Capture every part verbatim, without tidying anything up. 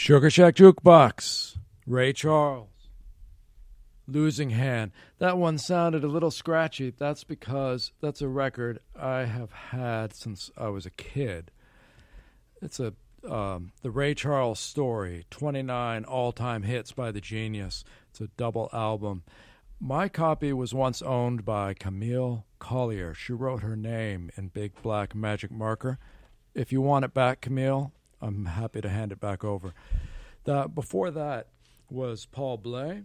Sugar Shack Jukebox, Ray Charles, Losing Hand. That one sounded a little scratchy. That's because that's a record I have had since I was a kid. It's a um, the Ray Charles Story, twenty-nine all-time hits by the Genius. It's a double album. My copy was once owned by Camille Collier. She wrote her name in big black magic marker. If you want it back, Camille, I'm happy to hand it back over. The, before that was Paul Bley,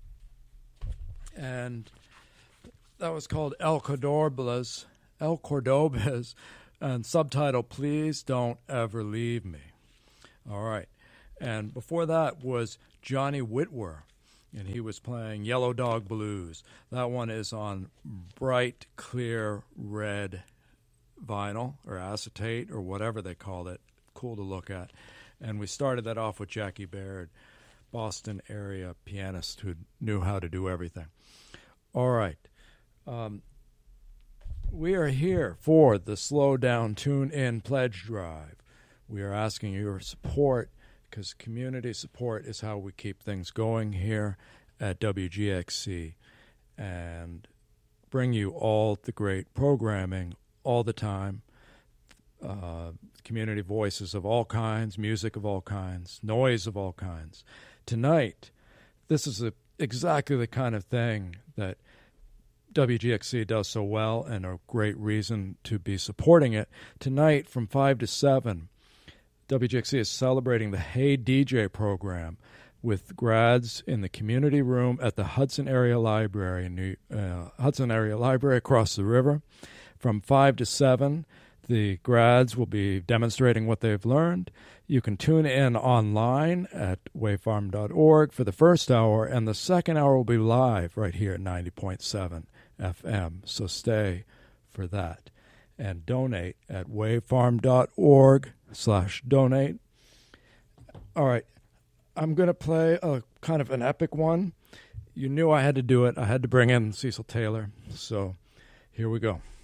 and that was called El Cordobas, El Cordobas, and subtitle, Please Don't Ever Leave Me. All right. And before that was Johnny Whitwer, and he was playing Yellow Dog Blues. That one is on bright, clear red vinyl or acetate or whatever they called it. Cool to look at. And we started that off with Jackie Baird, Boston area pianist who knew how to do everything. All right. Um, we are here for the Slow Down Tune In Pledge Drive. We are asking your support because community support is how we keep things going here at W G X C and bring you all the great programming all the time, uh, community voices of all kinds, music of all kinds, noise of all kinds. Tonight, this is a, exactly the kind of thing that W G X C does so well and a great reason to be supporting it. Tonight from five to seven, W G X C is celebrating the Hey D J program with grads in the community room at the Hudson Area Library, New, uh, Hudson Area Library across the river. From five to seven, the grads will be demonstrating what they've learned. You can tune in online at wavefarm dot org for the first hour, and the second hour will be live right here at ninety point seven F M. So stay for that. And donate at wavefarm dot org slash donate. All right. I'm going to play a kind of an epic one. You knew I had to do it. I had to bring in Cecil Taylor. So here we go.